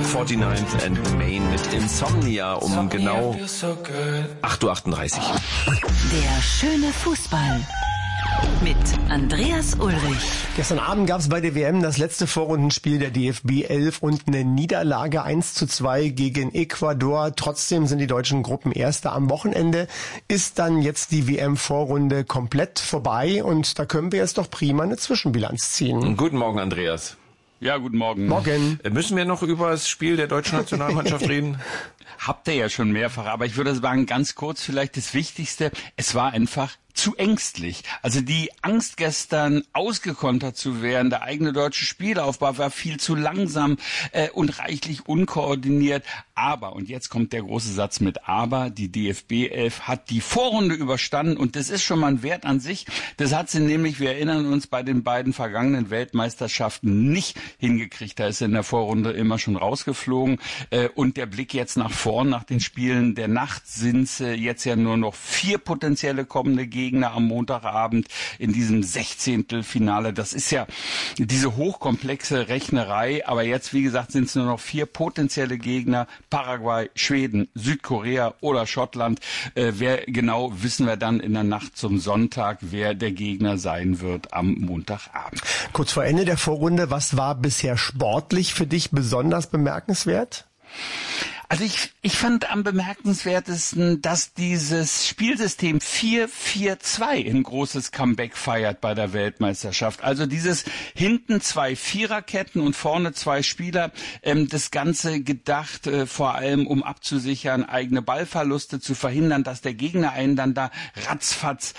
49th and Main mit Insomnia um genau 8.38 Uhr. Der schöne Fußball mit Andreas Ulrich. Gestern Abend gab es bei der WM das letzte Vorrundenspiel der DFB 11 und eine Niederlage 1:2 gegen Ecuador. Trotzdem sind die deutschen Gruppen Erster. Am Wochenende ist dann jetzt die WM-Vorrunde komplett vorbei und da können wir jetzt doch prima eine Zwischenbilanz ziehen. Guten Morgen, Andreas. Ja, guten Morgen. Morgen. Müssen wir noch über das Spiel der deutschen Nationalmannschaft reden? Habt ihr ja schon mehrfach, aber ich würde sagen, ganz kurz vielleicht das Wichtigste. Es war einfach zu ängstlich. Also die Angst gestern ausgekontert zu werden, der eigene deutsche Spielaufbau war viel zu langsam und reichlich unkoordiniert. Aber, und jetzt kommt der große Satz mit Aber, die DFB 11 hat die Vorrunde überstanden und das ist schon mal ein Wert an sich. Das hat sie nämlich, wir erinnern uns, bei den beiden vergangenen Weltmeisterschaften nicht hingekriegt. Da ist sie in der Vorrunde immer schon rausgeflogen. Und der Blick jetzt nach vorn, nach den Spielen der Nacht, sind jetzt ja nur noch 4 potenzielle kommende Gegner am Montagabend in diesem 16. Finale. Das ist ja diese hochkomplexe Rechnerei, aber jetzt, wie gesagt, sind es nur noch 4 potenzielle Gegner. Paraguay, Schweden, Südkorea oder Schottland. Wer genau, wissen wir dann in der Nacht zum Sonntag, wer der Gegner sein wird am Montagabend. Kurz vor Ende der Vorrunde, was war bisher sportlich für dich besonders bemerkenswert? Also ich fand am bemerkenswertesten, dass dieses Spielsystem 4-4-2 ein großes Comeback feiert bei der Weltmeisterschaft. Also dieses hinten 2 Viererketten und vorne 2 Spieler, das Ganze gedacht vor allem, um abzusichern, eigene Ballverluste zu verhindern, dass der Gegner einen dann da ratzfatz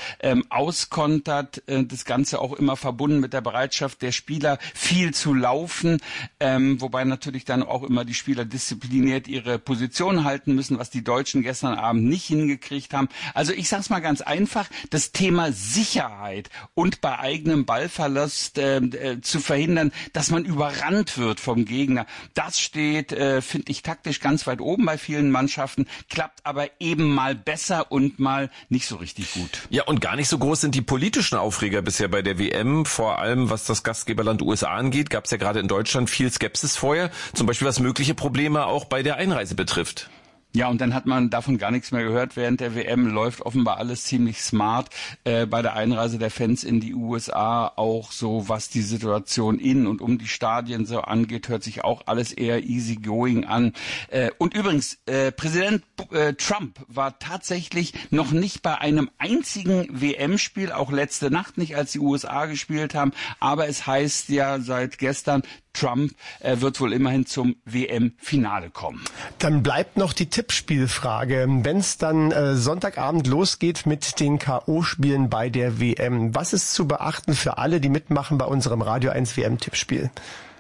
auskontert. Das Ganze auch immer verbunden mit der Bereitschaft der Spieler, viel zu laufen, wobei natürlich dann auch immer die Spieler diszipliniert ihre Position halten müssen, was die Deutschen gestern Abend nicht hingekriegt haben. Also ich sag's mal ganz einfach, das Thema Sicherheit und bei eigenem Ballverlust zu verhindern, dass man überrannt wird vom Gegner, das steht, finde ich, taktisch ganz weit oben bei vielen Mannschaften, klappt aber eben mal besser und mal nicht so richtig gut. Ja, und gar nicht so groß sind die politischen Aufreger bisher bei der WM, vor allem was das Gastgeberland USA angeht, gab es ja gerade in Deutschland viel Skepsis vorher, zum Beispiel was mögliche Probleme auch bei der Einreise betrifft. Ja, und dann hat man davon gar nichts mehr gehört. Während der WM läuft offenbar alles ziemlich smart. Bei der Einreise der Fans in die USA auch so, was die Situation in und um die Stadien so angeht, hört sich auch alles eher easy going an. Und übrigens, Präsident Trump war tatsächlich noch nicht bei einem einzigen WM-Spiel, auch letzte Nacht nicht, als die USA gespielt haben. Aber es heißt ja seit gestern, Trump wird wohl immerhin zum WM-Finale kommen. Dann bleibt noch die Tippspielfrage. Wenn es dann Sonntagabend losgeht mit den K.O.-Spielen bei der WM, was ist zu beachten für alle, die mitmachen bei unserem Radio 1 WM-Tippspiel?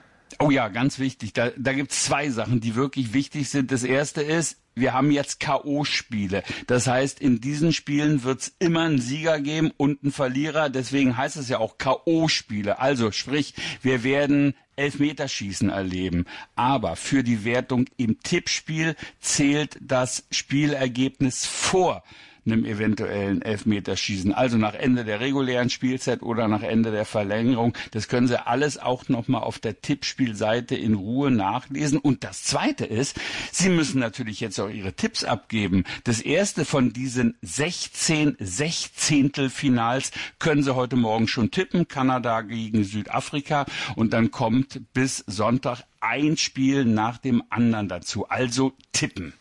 Oh ja, ganz wichtig. Da gibt's 2 Sachen, die wirklich wichtig sind. Das erste ist, wir haben jetzt K.O.-Spiele. Das heißt, in diesen Spielen wird's immer einen Sieger geben und einen Verlierer. Deswegen heißt es ja auch K.O.-Spiele. Also sprich, wir werden Elfmeterschießen erleben. Aber für die Wertung im Tippspiel zählt das Spielergebnis vor einem eventuellen Elfmeterschießen, also nach Ende der regulären Spielzeit oder nach Ende der Verlängerung. Das können Sie alles auch nochmal auf der Tippspielseite in Ruhe nachlesen. Und das Zweite ist, Sie müssen natürlich jetzt auch Ihre Tipps abgeben. Das erste von diesen 16 Sechzehntelfinals können Sie heute Morgen schon tippen. Kanada gegen Südafrika. Und dann kommt bis Sonntag ein Spiel nach dem anderen dazu. Also tippen.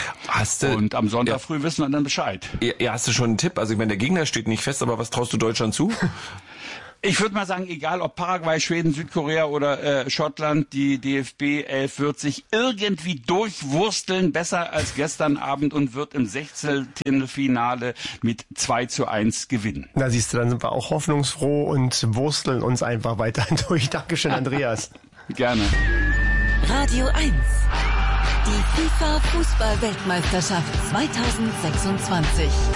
Und am Sonntag früh wissen wir dann Bescheid. Ja, hast du schon einen Tipp? Also ich meine, der Gegner steht nicht fest, aber was traust du Deutschland zu? Ich würde mal sagen, egal ob Paraguay, Schweden, Südkorea oder Schottland, die DFB 11 wird sich irgendwie durchwursteln, besser als gestern Abend und wird im 16. Finale mit 2:1 gewinnen. Na siehst du, dann sind wir auch hoffnungsfroh und wursteln uns einfach weiterhin durch. Dankeschön, Andreas. Gerne. Radio 1. Die FIFA-Fußball-Weltmeisterschaft 2026.